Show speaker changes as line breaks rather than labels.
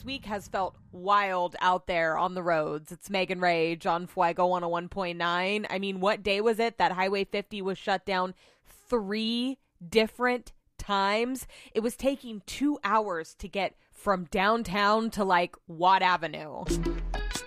week has felt wild out there on the roads. It's Megan Rage on Fuego 101.9. I mean, what day was it that Highway 50 was shut down 3 different times? It was taking 2 hours to get from downtown to like Watt Avenue.